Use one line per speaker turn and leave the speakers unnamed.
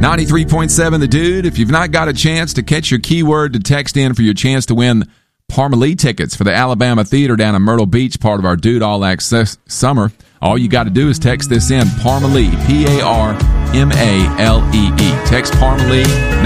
93.7 The Dude. If you've not got a chance to catch your keyword to text in for your chance to win Parmalee tickets for the Alabama Theater down in Myrtle Beach, part of our Dude All Access Summer, all you got to do is text this in, Parmalee, Parmalee. Text Parmalee